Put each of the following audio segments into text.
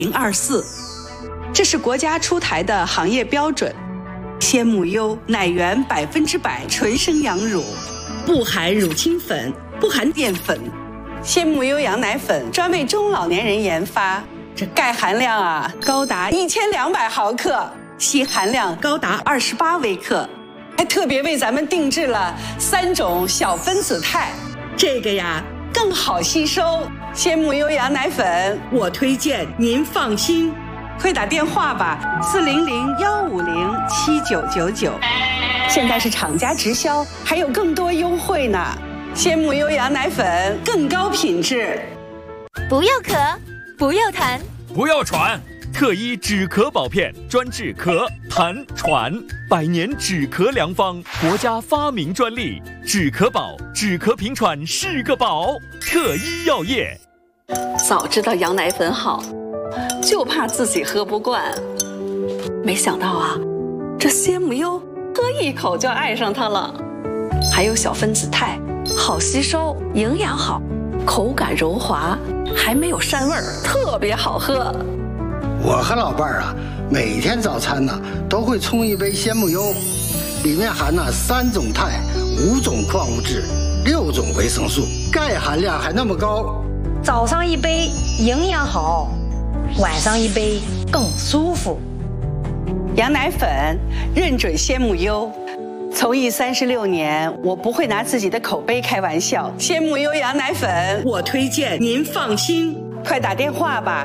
024，这是国家出台的行业标准。鲜母优奶源100%纯生羊乳，不含乳清粉，不含淀粉。鲜母优羊奶粉专为中老年人研发，这钙含量高达1200毫克，硒含量高达28微克，还特别为咱们定制了3种小分子肽，这个更好吸收。鲜母优羊奶粉，我推荐您放心。快打电话吧，400-150-7999，现在是厂家直销，还有更多优惠呢。鲜母优羊奶粉更高品质。 不要咳，不要痰， 不要喘，特医止咳保片，专治咳、痰、喘，100年止咳良方，国家发明专利，止咳宝，止咳平喘是个宝。特医药业。 早知道羊奶粉好，就怕自己喝不惯。没想到这鲜母优喝一口就爱上它了。还有小分子肽，好吸收，营养好，口感柔滑，还没有膻味儿，特别好喝。 我和老伴儿每天早餐都会冲一杯鲜母优，里面含3种肽、5种矿物质、6种维生素，钙含量还那么高。 早上一杯营养好，晚上一杯更舒服。 羊奶粉认准鲜母优，从艺36年，我不会拿自己的口碑开玩笑。鲜母优羊奶粉，我推荐您放心。快打电话吧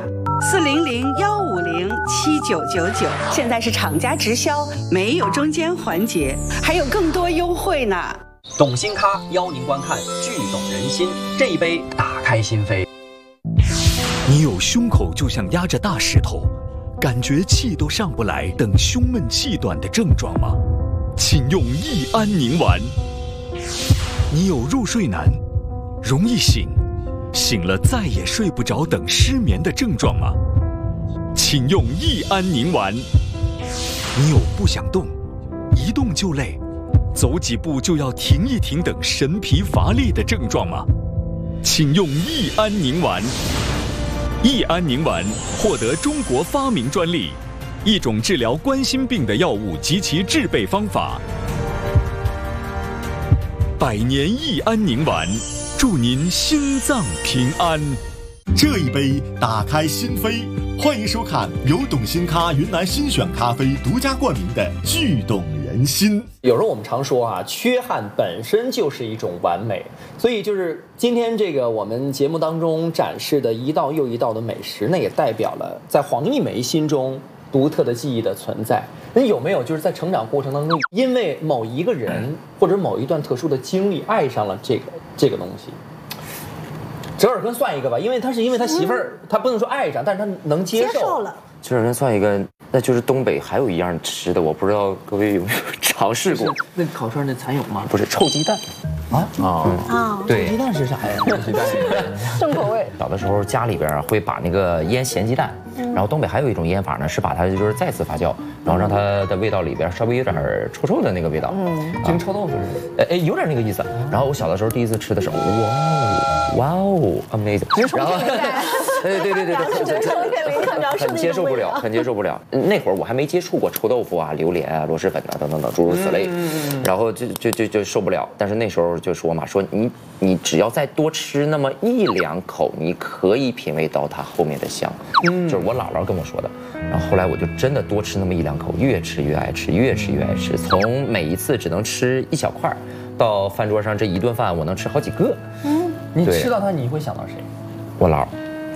，400-150-7999，现在是厂家直销，没有中间环节，还有更多优惠呢。 懂心咖邀您观看《剧懂人心》，这一杯打开心扉。 你有胸口就像压着大石头，感觉气都上不来等胸闷气短的症状吗？请用益安宁丸。你有入睡难，容易醒，醒了再也睡不着等失眠的症状吗？请用益安宁丸。你有不想动，一动就累，走几步就要停一停等神疲乏力的症状吗？请用益安宁丸。益安宁丸获得中国发明专利，一种治疗冠心病的药物及其制备方法。100年益安宁丸，祝您心脏平安。 这一杯打开心扉，欢迎收看由懂心咖云南新选咖啡独家冠名的《剧懂人心》。 有时候我们常说缺憾本身就是一种完美，所以就是今天这个我们节目当中展示的一道又一道的美食，那也代表了在黄一梅心中独特的记忆的存在。那有没有就是在成长过程当中，因为某一个人或者某一段特殊的经历，爱上了这个东西？折耳根算一个吧，因为他媳妇儿，他不能说爱上，但是他能接受了。 折耳根算一个，那就是东北还有一样吃的，我不知道各位有没有尝试过？ 那烤串那蚕蛹吗？ 不是，臭鸡蛋。对， 臭鸡蛋是啥呀？臭鸡蛋重口味。 小的时候家里边会把那个腌咸鸡蛋，然后东北还有一种腌法呢，是把它就是再次发酵，然后让它的味道里边稍微有点臭臭的那个味道， 就跟臭豆腐似的， 有点那个意思。然后我小的时候第一次吃的时候，哇哦 ，amazing！ 然后，对，很接受不了。那会儿我还没接触过臭豆腐榴莲螺蛳粉等等诸如此类，然后就受不了。但是那时候就是我妈说，你只要再多吃那么1-2口，你可以品味到它后面的香。就是我姥姥跟我说的。然后后来我就真的多吃那么1-2口，越吃越爱吃，从每一次只能吃1小块，到饭桌上这一顿饭我能吃好几个。 你吃到它你会想到谁？ 我姥。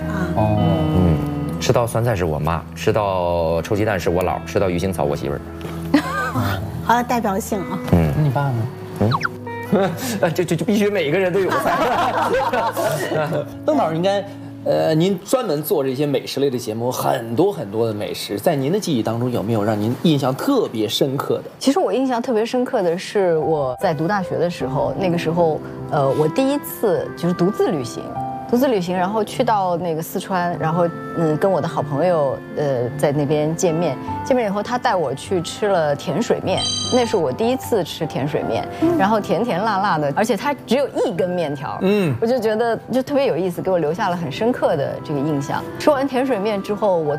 吃到酸菜是我妈，吃到臭鸡蛋是我姥，吃到鱼腥草我媳妇儿。 好有代表性啊。 那你爸呢？ 就必须每个人都有菜。 邓导应该，您专门做这些美食类的节目，很多的美食，在您的记忆当中有没有让您印象特别深刻的？ 其实我印象特别深刻的是我在读大学的时候，那个时候，我第一次就是独自旅行，然后去到那个四川，然后跟我的好朋友在那边见面以后，他带我去吃了甜水面，那是我第一次吃甜水面，然后甜甜辣辣的，而且它只有1根面条，我就觉得就特别有意思，给我留下了很深刻的这个印象。吃完甜水面之后，我